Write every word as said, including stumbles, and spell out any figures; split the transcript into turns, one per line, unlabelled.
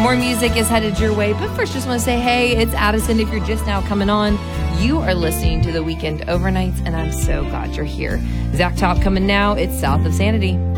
More music is headed your way, but first just want to say, hey, it's Addison. If you're just now coming on, you are listening to the Weekend Overnights, and I'm so glad you're here. Zach Top coming now. It's South of Sanity.